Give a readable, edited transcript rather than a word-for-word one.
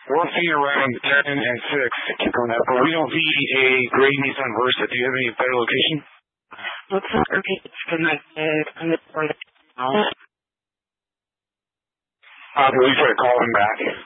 We're seeing around 10 and 6. Keep going up. But we don't see a gray Nissan Versa. Do you have any better location? Looks like it's connected on the Will you try to call him back?